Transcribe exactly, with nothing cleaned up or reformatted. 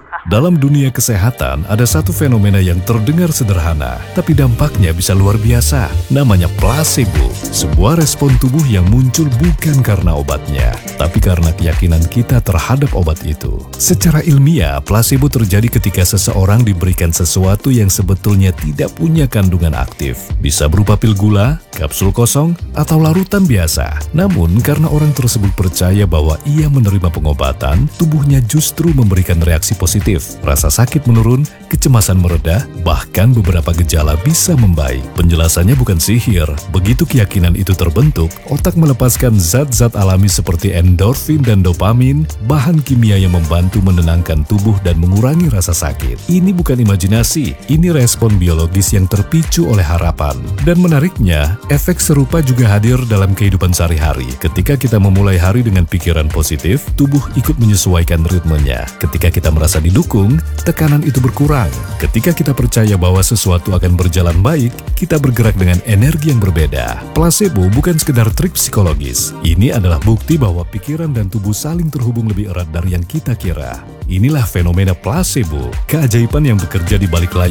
Dalam dunia kesehatan, ada satu fenomena yang terdengar sederhana, tapi dampaknya bisa luar biasa. Namanya placebo, sebuah respon tubuh yang muncul bukan karena obatnya, tapi karena keyakinan kita terhadap obat itu. Secara ilmiah, placebo terjadi ketika seseorang diberikan sesuatu yang sebetulnya tidak punya kandungan aktif. Bisa berupa pil gula, kapsul kosong, atau larutan biasa. Namun, karena orang tersebut percaya bahwa ia menerima pengobatan, tubuhnya justru memberikan reaksi positif. Rasa sakit menurun, kecemasan mereda, bahkan beberapa gejala bisa membaik. Penjelasannya bukan sihir. Begitu keyakinan itu terbentuk, otak melepaskan zat-zat alami seperti endorfin dan dopamin, bahan kimia yang membantu menenangkan tubuh dan mengurangi rasa sakit. Ini bukan imajinasi, ini respon biologis yang terpicu oleh harapan. Dan menariknya, efek serupa juga hadir dalam kehidupan sehari-hari. Ketika kita memulai hari dengan pikiran positif, tubuh ikut menyesuaikan ritmenya. Ketika kita merasa didukung, tekanan itu berkurang. Ketika kita percaya bahwa sesuatu akan berjalan baik, kita bergerak dengan energi yang berbeda. Placebo bukan sekedar trik psikologis. Ini adalah bukti bahwa pikiran dan tubuh saling terhubung lebih erat dari yang kita kira. Inilah fenomena placebo, keajaiban yang bekerja di balik layar